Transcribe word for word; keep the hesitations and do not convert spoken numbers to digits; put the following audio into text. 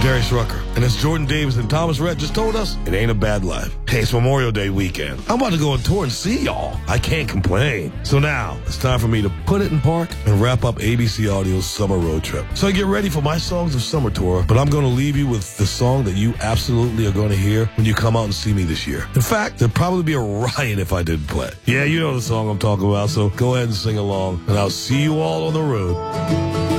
Darius Rucker. And as Jordan Davis and Thomas Rhett just told us, it ain't a bad life. Hey, it's Memorial Day weekend. I'm about to go on tour and see y'all. I can't complain. So now, it's time for me to put it in park and wrap up A B C Audio's summer road trip. So I get ready for my Songs of Summer tour, but I'm going to leave you with the song that you absolutely are going to hear when you come out and see me this year. In fact, there'd probably be a riot if I didn't play it. Yeah, you know the song I'm talking about, so go ahead and sing along, and I'll see you all on the road.